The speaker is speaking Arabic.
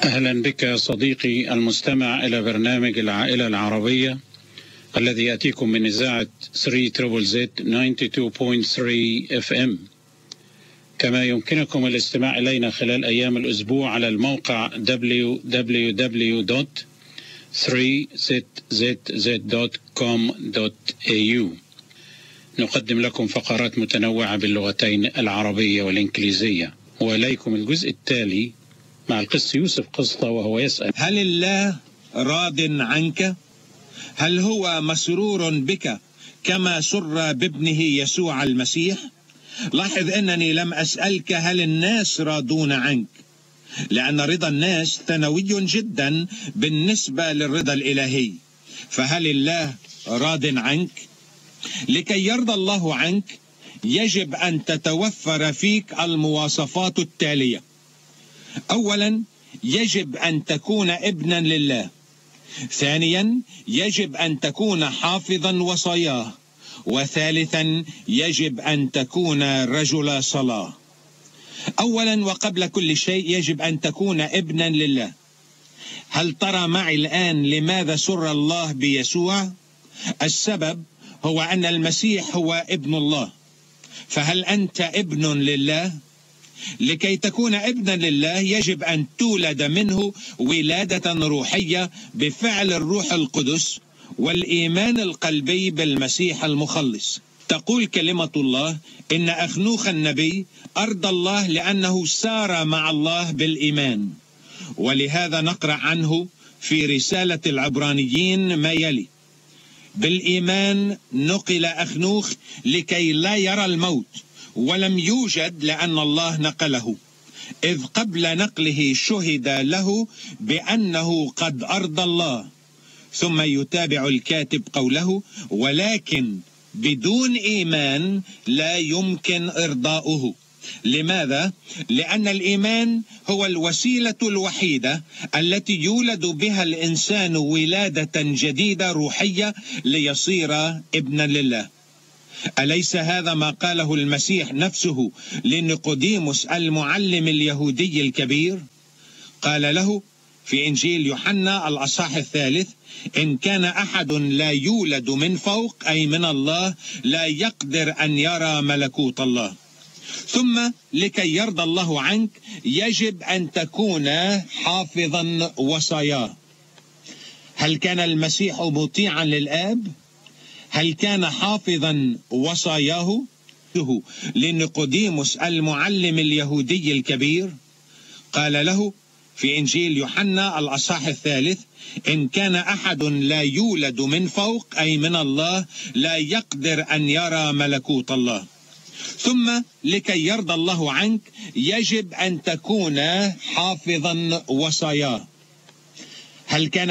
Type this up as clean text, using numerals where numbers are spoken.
أهلا بك صديقي المستمع إلى برنامج العائلة العربية الذي يأتيكم من إذاعة 3ZZZ 92.3 FM. كما يمكنكم الاستماع إلينا خلال أيام الأسبوع على الموقع www.3zzz.com.au. نقدم لكم فقرات متنوعة باللغتين العربية والإنجليزية. وإليكم الجزء التالي مع القس يوسف قسطة وهو يسأل: هل الله راض عنك؟ هل هو مسرور بك كما سر بابنه يسوع المسيح؟ لاحظ أنني لم أسألك هل الناس راضون عنك، لأن رضا الناس ثانوي جدا بالنسبة للرضا الإلهي. فهل الله راض عنك؟ لكي يرضى الله عنك يجب أن تتوفر فيك المواصفات التالية. أولا، يجب أن تكون ابنا لله. ثانيا، يجب أن تكون حافظا وصاياه. وثالثا، يجب أن تكون رجل صلاة. أولا وقبل كل شيء يجب أن تكون ابنا لله. هل ترى معي الآن لماذا سر الله بيسوع؟ السبب هو أن المسيح هو ابن الله. فهل أنت ابن لله؟ لكي تكون ابنا لله يجب أن تولد منه ولادة روحية بفعل الروح القدس والإيمان القلبي بالمسيح المخلص. تقول كلمة الله إن أخنوخ النبي أرضى الله لأنه سار مع الله بالإيمان، ولهذا نقرأ عنه في رسالة العبرانيين ما يلي: بالإيمان نقل أخنوخ لكي لا يرى الموت، ولم يوجد لأن الله نقله، إذ قبل نقله شهد له بأنه قد أرضى الله. ثم يتابع الكاتب قوله: ولكن بدون إيمان لا يمكن إرضاؤه. لماذا؟ لأن الإيمان هو الوسيلة الوحيدة التي يولد بها الإنسان ولادة جديدة روحية ليصير ابنا لله. أليس هذا ما قاله المسيح نفسه لنيقوديموس المعلم اليهودي الكبير؟ قال له في إنجيل يوحنا الأصحاح 3: إن كان أحد لا يولد من فوق أي من الله لا يقدر أن يرى ملكوت الله. ثم لكي يرضى الله عنك يجب أن تكون حافظا وصاياه. هل كان المسيح مطيعا للآب؟ هل كان حافظا وصاياه؟ لنيقوديموس المعلم اليهودي الكبير قال له في إنجيل يوحنا الأصحاح 3: إن كان أحد لا يولد من فوق أي من الله لا يقدر أن يرى ملكوت الله. ثم لكي يرضى الله عنك يجب أن تكون حافظا وصاياه. هل كان